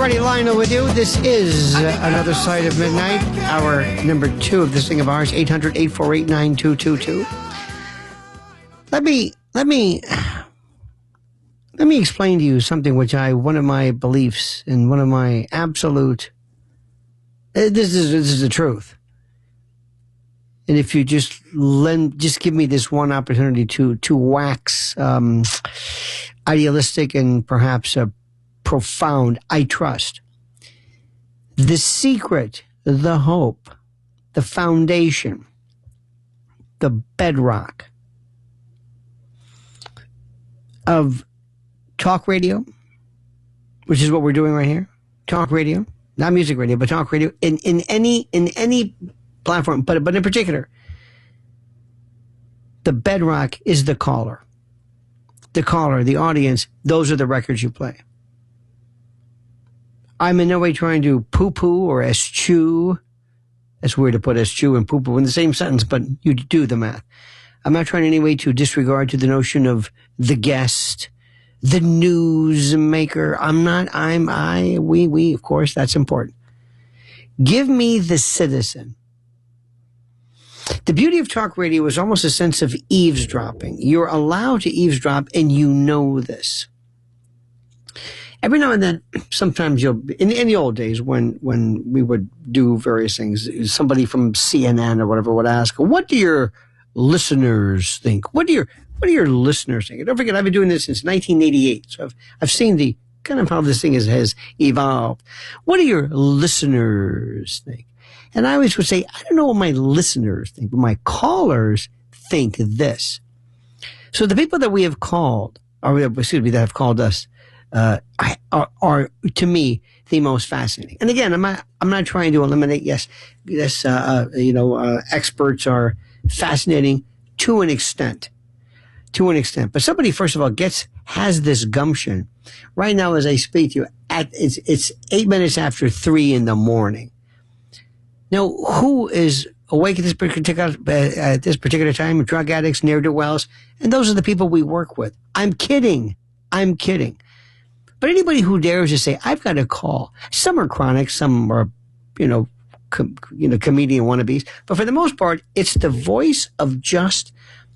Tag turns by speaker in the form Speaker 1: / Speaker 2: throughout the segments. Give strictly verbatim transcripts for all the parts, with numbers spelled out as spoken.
Speaker 1: Marty Lionel with you. This is uh, Another Side of Midnight, hour number two of this thing of ours, eight hundred, eight four eight, nine two two two. Let me, let me, let me explain to you something which I, one of my beliefs and one of my absolute, uh, this is, this is the truth. And if you just lend, just give me this one opportunity to, to wax, um, idealistic and perhaps a profound, I trust. The secret, the hope, the foundation, the bedrock of talk radio, which is what we're doing right here. Talk radio, not music radio, but talk radio in, in any in any platform, but but in particular, the bedrock is the caller. The caller, the audience, those are the records you play. I'm in no way trying to poo-poo or eschew. That's weird to put eschew and poo-poo in the same sentence, but you do the math. I'm not trying in any way to disregard to the notion of the guest, the news maker. I'm not, I'm, I, we, we, of course, that's important. Give me the citizen. The beauty of talk radio is almost a sense of eavesdropping. You're allowed to eavesdrop, and you know this. Every now and then, sometimes you'll, in, in the old days when, when we would do various things, somebody from C N N or whatever would ask, what do your listeners think? What do your, what do your listeners think? And don't forget, I've been doing this since nineteen eighty-eight. So I've, I've seen the kind of how this thing is, has evolved. What do your listeners think? And I always would say, I don't know what my listeners think, but my callers think this. So the people that we have called, or excuse me, that have called us, Uh, are, are to me the most fascinating. And again, I'm not, I'm not trying to eliminate. Yes, yes, uh, uh, you know, uh, experts are fascinating to an extent, to an extent. But somebody, first of all, gets has this gumption. Right now, as I speak to you, at it's it's eight minutes after three in the morning. Now, who is awake at this particular uh, at this particular time? Drug addicts, ne'er-do-wells, and those are the people we work with. I'm kidding. I'm kidding. But anybody who dares to say, I've got a call, some are chronic, some are, you know, com, you know, comedian wannabes. But for the most part, it's the voice of just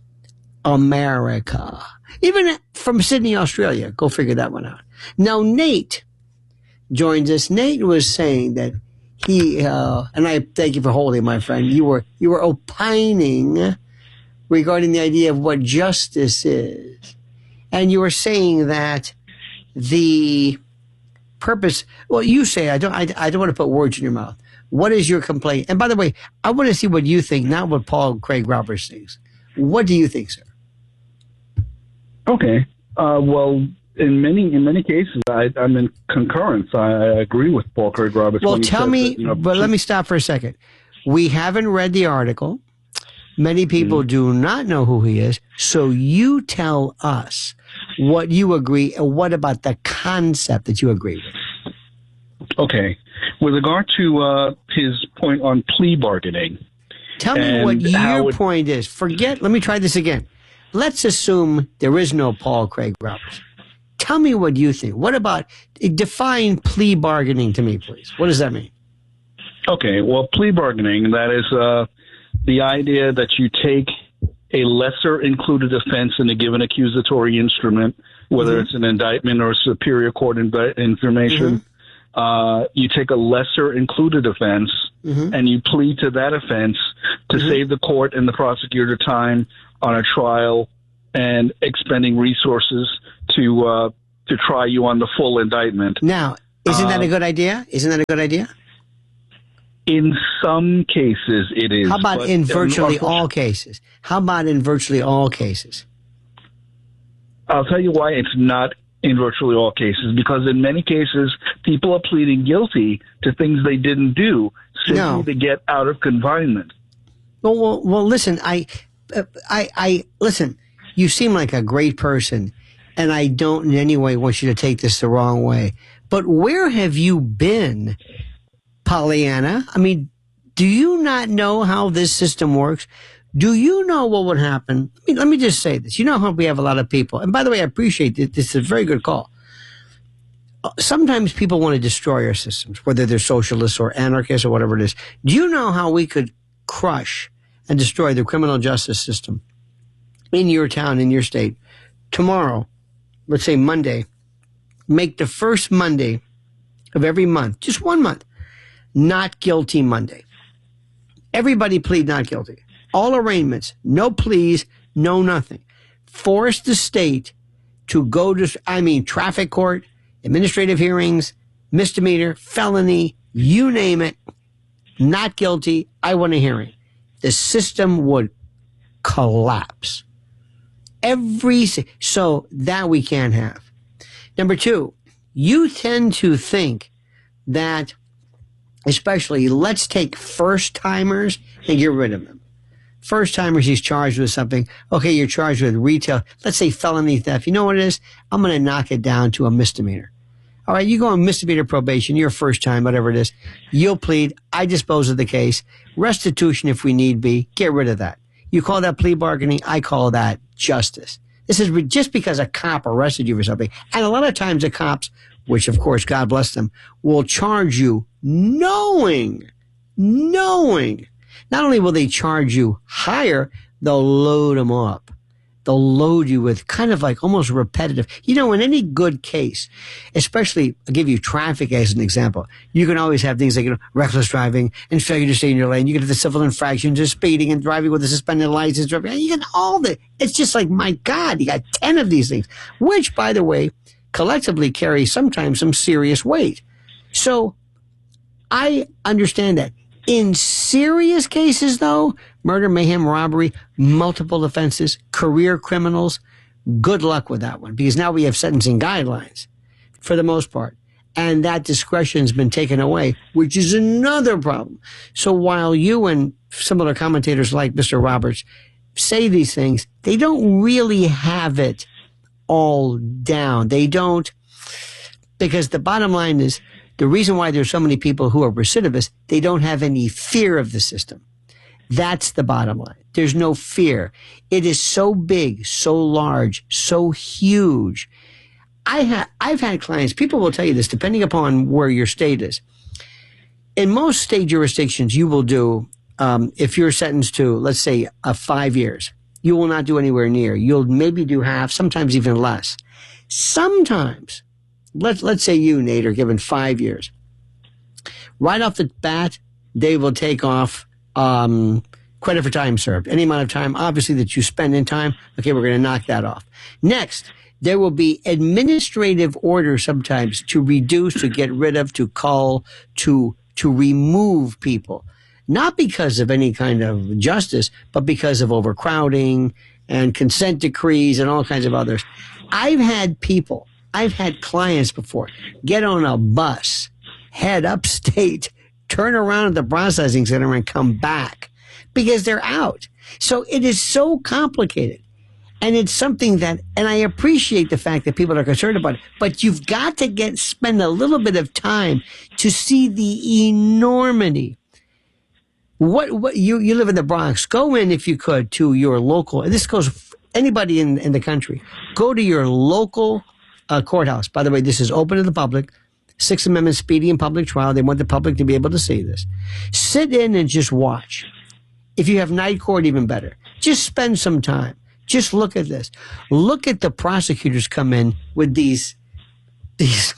Speaker 1: America. Even from Sydney, Australia. Go figure that one out. Now, Nate joins us. Nate was saying that he, uh, and I thank you for holding, my friend. You were, you were opining regarding the idea of what justice is. And you were saying that the purpose, well, you say, I don't, I, I don't want to put words in your mouth. What is your complaint? And by the way, I want to see what you think, not what Paul Craig Roberts thinks. What do you think, sir?
Speaker 2: Okay. Uh, well, in many in many cases, I, I'm in concurrence. I, I agree with Paul Craig Roberts.
Speaker 1: Well, tell me,
Speaker 2: that, you know,
Speaker 1: but let me stop for a second. We haven't read the article. Many people mm-hmm. do not know who he is. So you tell us what you agree, and what about the concept that you agree with?
Speaker 2: Okay. With regard to uh, his point on plea bargaining.
Speaker 1: Tell me what your it, point is. Forget, let me try this again. Let's assume there is no Paul Craig Roberts. Tell me what you think. What about, define plea bargaining to me, please. What does that mean?
Speaker 2: Okay. Well, plea bargaining, that is uh, the idea that you take a lesser included offense in a given accusatory instrument, whether mm-hmm. it's an indictment or superior court inv- information. Mm-hmm. Uh, you take a lesser included offense mm-hmm. and you plead to that offense to mm-hmm. save the court and the prosecutor time on a trial and expending resources to uh, to try you on the full indictment.
Speaker 1: Now, isn't that uh, a good idea? Isn't that a good idea?
Speaker 2: In some cases, it is.
Speaker 1: How about in virtually all cases? How about in virtually all cases?
Speaker 2: I'll tell you why it's not in virtually all cases. Because in many cases, people are pleading guilty to things they didn't do simply
Speaker 1: no.
Speaker 2: to get out of confinement.
Speaker 1: Well, well, well listen, I, uh, I, I, listen, you seem like a great person, and I don't in any way want you to take this the wrong way. But where have you been, Pollyanna? I mean, do you not know how this system works? Do you know what would happen? I mean, let me just say this. You know how we have a lot of people. And by the way, I appreciate it. This is a very good call. sometimes people want to destroy our systems, whether they're socialists or anarchists or whatever it is. Do you know how we could crush and destroy the criminal justice system in your town, in your state, tomorrow, let's say Monday, make the first Monday of every month, just one month, not guilty Monday. Everybody plead not guilty. All arraignments, no pleas, no nothing. Force the state to go to, I mean, traffic court, administrative hearings, misdemeanor, felony, you name it, not guilty, I want a hearing. The system would collapse. Every, so that we can't have. Number two, you tend to think that, especially, let's take first timers and get rid of them. First timers, he's charged with something. Okay, you're charged with retail, let's say felony theft. You know what it is? I'm going to knock it down to a misdemeanor. All right, you go on misdemeanor probation, you're first time, whatever it is. You'll plead, I dispose of the case. Restitution if we need be, get rid of that. You call that plea bargaining, I call that justice. This is just because a cop arrested you for something. And a lot of times the cops, which of course, God bless them, will charge you knowing, knowing. Not only will they charge you higher, they'll load them up. They'll load you with kind of like almost repetitive. You know, in any good case, especially, I'll give you traffic as an example. You can always have things like, you know, reckless driving and failure to stay in your lane. You get the civil infractions, just speeding and driving with a suspended license. Driving. You get all the, it's just like, my God, you got ten of these things, which, by the way, collectively carry sometimes some serious weight. So I understand that. In serious cases, though, murder, mayhem, robbery, multiple offenses, career criminals, good luck with that one, because now we have sentencing guidelines for the most part. And that discretion has been taken away, which is another problem. So while you and similar commentators like Mister Roberts say these things, they don't really have it all down. They don't, because the bottom line is, the reason why there's so many people who are recidivists, they don't have any fear of the system. That's the bottom line. There's no fear. It is so big, so large, so huge. I ha- I've had clients, people will tell you this, depending upon where your state is. In most state jurisdictions, you will do, um, if you're sentenced to, let's say, uh, five years, you will not do anywhere near. You'll maybe do half, sometimes even less. Sometimes, Let's, let's say you, Nate, are given five years. Right off the bat, they will take off um, credit for time served. Any amount of time, obviously, that you spend in time, okay, we're going to knock that off. Next, there will be administrative orders sometimes to reduce, to get rid of, to cull, to, to remove people. Not because of any kind of justice, but because of overcrowding and consent decrees and all kinds of others. I've had people I've had clients before get on a bus, head upstate, turn around at the processing center and come back because they're out. So it is so complicated. And it's something that, and I appreciate the fact that people are concerned about it, but you've got to get, spend a little bit of time to see the enormity. What, what, you, you live in the Bronx. Go in, if you could, to your local, and this goes, anybody in, in the country, go to your local Uh, courthouse. By the way, this is open to the public. Sixth Amendment speedy and public trial. They want the public to be able to see this. Sit in and just watch. If you have night court, even better. Just spend some time. Just look at this. Look at the prosecutors come in with these, these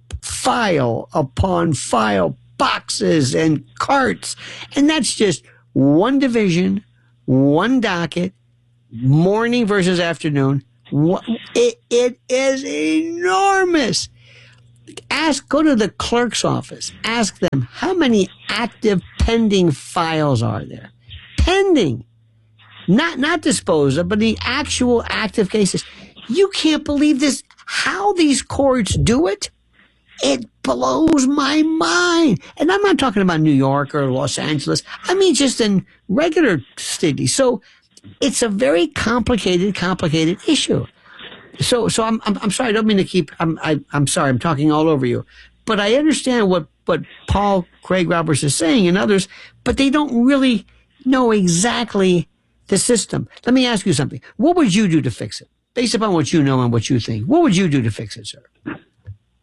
Speaker 1: file upon file boxes and carts. And that's just one division, one docket, morning versus afternoon. It, it is enormous. Ask, go to the clerk's office. Ask them, how many active pending files are there? Pending. Not, not disposed of, but the actual active cases. You can't believe this, how these courts do it. It blows my mind. And I'm not talking about New York or Los Angeles. I mean, just in regular cities. So it's a very complicated, complicated issue. So, so I'm, I'm, I'm sorry. I don't mean to keep, I'm, I, I'm sorry. I'm talking all over you, but I understand what, what Paul Craig Roberts is saying and others, but they don't really know exactly the system. Let me ask you something. What would you do to fix it? Based upon what you know and what you think, what would you do to fix it, sir?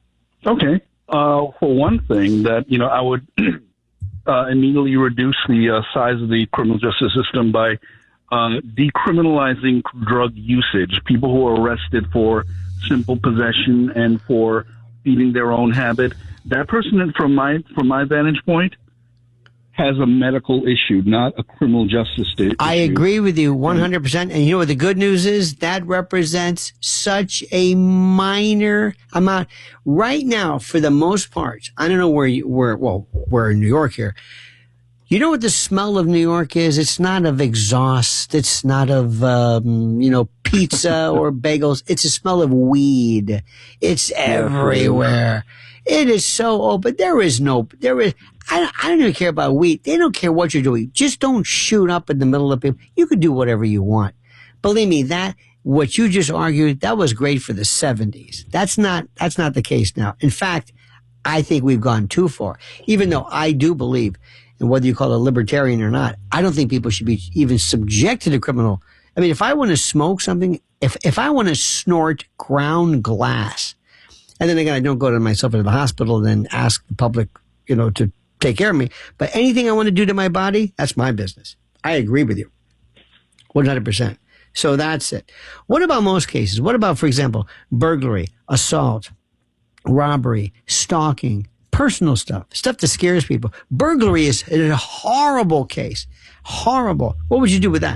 Speaker 2: Okay. Uh, for one thing, that you know, I would uh, immediately reduce the uh, size of the criminal justice system by uh, decriminalizing drug usage. People who are arrested for simple possession and for feeding their own habit, that person, from my from my vantage point, has a medical issue, not a criminal justice issue.
Speaker 1: I agree with you one hundred percent. And you know what the good news is? That represents such a minor amount. Right now, for the most part, I don't know where you, where, well, we're in New York here. You know what the smell of New York is? It's not of exhaust. It's not of, um, you know, pizza or bagels. It's a smell of weed. It's everywhere. It is so open. There is no, there is, I, I don't even care about weed. They don't care what you're doing. Just don't shoot up in the middle of people. You can do whatever you want. Believe me, that, what you just argued, that was great for the seventies. That's not, that's not the case now. In fact, I think we've gone too far. Even though I do believe, and whether you call it a libertarian or not, I don't think people should be even subjected to criminal. I mean, if I want to smoke something, if, if I want to snort ground glass, and then again, I don't go to myself into the hospital and then ask the public, you know, to take care of me. But anything I want to do to my body, that's my business. I agree with you. one hundred percent. So that's it. What about most cases? What about, for example, burglary, assault, robbery, stalking, personal stuff, stuff that scares people? Burglary is a horrible case. Horrible. What would you do with that?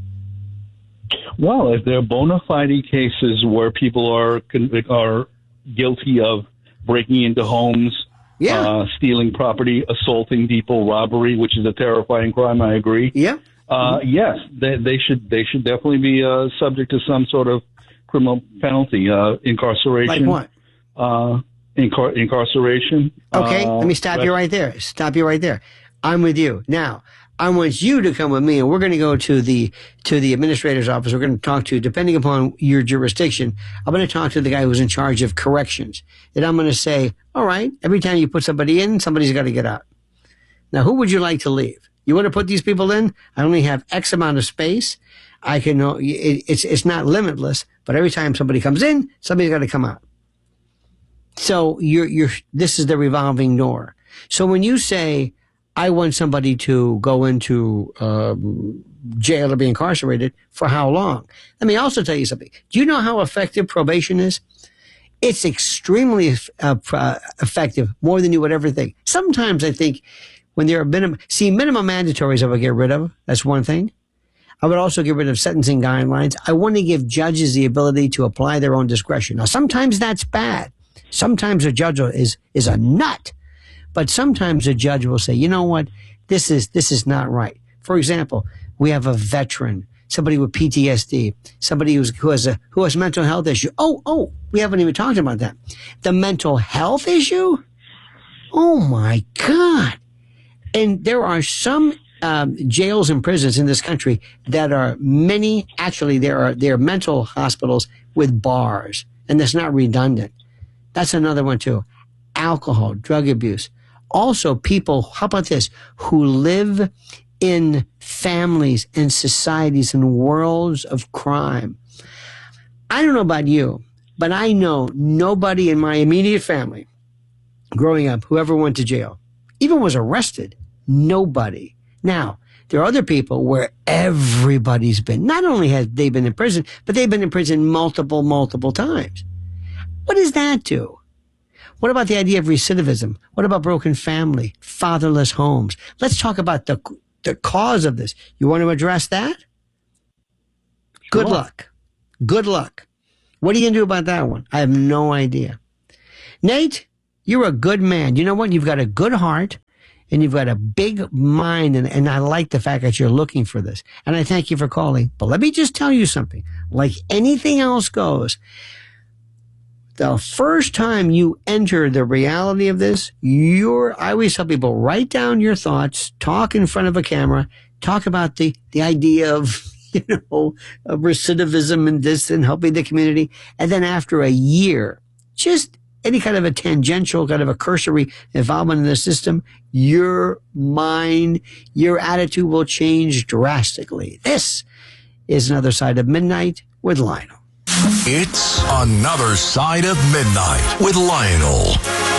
Speaker 2: Well, if there are bona fide cases where people are are guilty of breaking into homes,
Speaker 1: Yeah.
Speaker 2: uh, stealing property, assaulting people, robbery, which is a terrifying crime, I agree.
Speaker 1: Yeah.
Speaker 2: Uh, yes, they, they should they should definitely be uh, subject to some sort of criminal penalty, uh, incarceration.
Speaker 1: Like what?
Speaker 2: Uh, incar- incarceration.
Speaker 1: Okay,
Speaker 2: uh,
Speaker 1: let me stop you right there. Stop you right there. I'm with you. Now, I want you to come with me, and we're going to go to the to the administrator's office. We're going to talk to, depending upon your jurisdiction, I'm going to talk to the guy who's in charge of corrections. And I'm going to say, all right, every time you put somebody in, somebody's got to get out. Now, who would you like to leave? You want to put these people in? I only have X amount of space. I can know it, it's it's not limitless, but every time somebody comes in, somebody's got to come out. So you're you're this is the revolving door. So when you say, I want somebody to go into um, jail or be incarcerated, for how long? Let me also tell you something. Do you know how effective probation is? It's extremely uh, uh, effective, more than you would ever think. Sometimes I think when there are minimum, see, minimum mandatories I would get rid of. That's one thing. I would also get rid of sentencing guidelines. I want to give judges the ability to apply their own discretion. Now, sometimes that's bad. Sometimes a judge is is a nut. But sometimes a judge will say, you know what, this is this is not right. For example, we have a veteran, somebody with P T S D, somebody who's, who has a who has a mental health issue. Oh, oh, we haven't even talked about that. The mental health issue? Oh my God. And there are some um, jails and prisons in this country that are many, actually there are there are mental hospitals with bars, and that's not redundant. That's another one too. Alcohol, drug abuse. Also, people, how about this, who live in families and societies and worlds of crime. I don't know about you, but I know nobody in my immediate family growing up who ever went to jail, even was arrested. Nobody. Now, there are other people where everybody's been. Not only have they been in prison, but they've been in prison multiple, multiple times. What does that do? What about the idea of recidivism? What about broken family, fatherless homes? Let's talk about the the cause of this. You want to address that? Sure. Good luck. Good luck. What are you going to do about that one? I have no idea. Nate, you're a good man. You know what? You've got a good heart and you've got a big mind, and, and I like the fact that you're looking for this. And I thank you for calling. But let me just tell you something. Like anything else goes, the first time you enter the reality of this, you're, I always tell people, write down your thoughts, talk in front of a camera, talk about the, the idea of, you know, of recidivism and this and helping the community. And then after a year, just any kind of a tangential, kind of a cursory involvement in the system, your mind, your attitude will change drastically. This is Another Side of Midnight with Lionel.
Speaker 3: It's Another Side of Midnight with Lionel.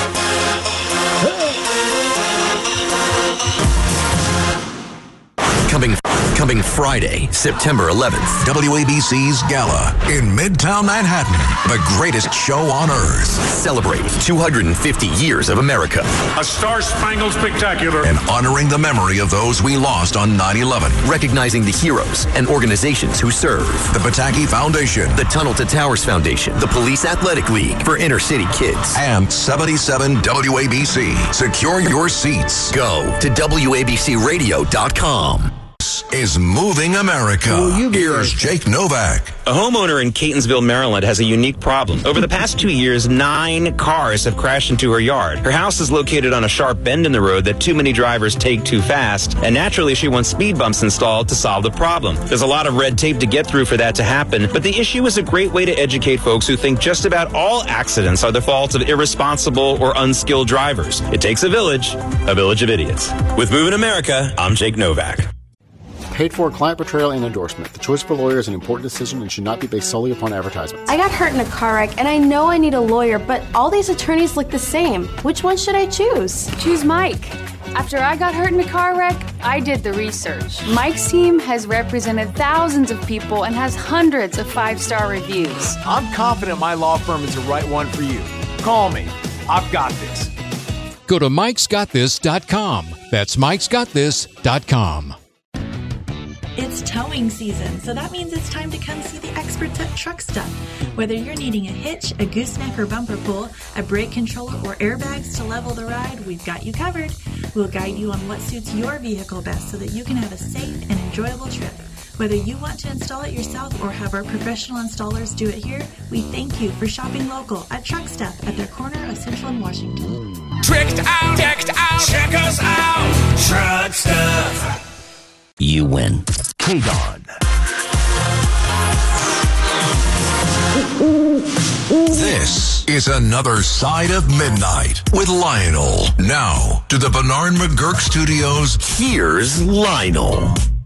Speaker 4: Coming, coming Friday, September eleventh,
Speaker 3: W A B C's Gala in Midtown Manhattan, the greatest show on earth.
Speaker 4: Celebrate two hundred fifty years of America.
Speaker 5: A Star-Spangled Spectacular.
Speaker 3: And honoring the memory of those we lost on nine eleven.
Speaker 4: Recognizing the heroes and organizations who serve.
Speaker 3: The Pataki Foundation.
Speaker 4: The Tunnel to Towers Foundation. The Police Athletic League for inner city kids.
Speaker 3: And seventy-seven W A B C. Secure your seats.
Speaker 4: Go to W A B C radio dot com.
Speaker 3: Is moving America. Here's Jake Novak.
Speaker 6: A homeowner in Catonsville, Maryland has a unique problem. Over the past two years, nine cars have crashed into her yard. Her house is located on a sharp bend in the road that too many drivers take too fast, and naturally she wants speed bumps installed to solve the problem. There's a lot of red tape to get through for that to happen, but the issue is a great way to educate folks who think just about all accidents are the fault of irresponsible or unskilled drivers. It takes a village, a village of idiots. With Moving America, I'm Jake Novak.
Speaker 7: Paid for client portrayal and endorsement. The choice of a lawyer is an important decision and should not be based solely upon advertisements.
Speaker 8: I got hurt in a car wreck, and I know I need a lawyer, but all these attorneys look the same. Which one should I choose?
Speaker 9: Choose Mike. After I got hurt in a car wreck, I did the research. Mike's team has represented thousands of people and has hundreds of five-star reviews.
Speaker 10: I'm confident my law firm is the right one for you. Call me. I've got this.
Speaker 11: Go to mikes got this dot com. That's mikes got this dot com.
Speaker 12: It's towing season, so that means it's time to come see the experts at Truck Stuff. Whether you're needing a hitch, a gooseneck or bumper pull, a brake controller, or airbags to level the ride, we've got you covered. We'll guide you on what suits your vehicle best so that you can have a safe and enjoyable trip. Whether you want to install it yourself or have our professional installers do it here, we thank you for shopping local at Truck Stuff at their corner of Central and Washington.
Speaker 5: Tricked out, decked out, check us out, Truck Stuff.
Speaker 4: You win.
Speaker 3: K-Don. This is Another Side of Midnight with Lionel. Now to the Bernard McGurk Studios.
Speaker 4: Here's Lionel.